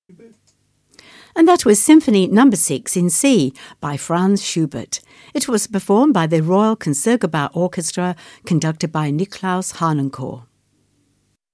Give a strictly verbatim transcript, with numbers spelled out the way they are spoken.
And that was Symphony Number six in C by Franz Schubert. It was performed by the Royal Concertgebouw Orchestra, conducted by Niklaus Harnoncourt.